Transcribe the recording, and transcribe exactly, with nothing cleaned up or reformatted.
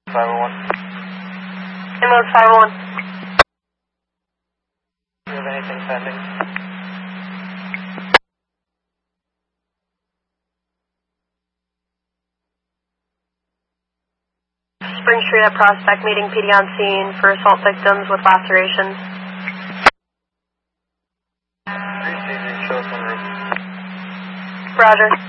five oh one. Ambulance five oh one. Do you have anything pending? Spring Street at Prospect, meeting P D on scene for assault victims with lacerations. three C Z, show us on route. Roger.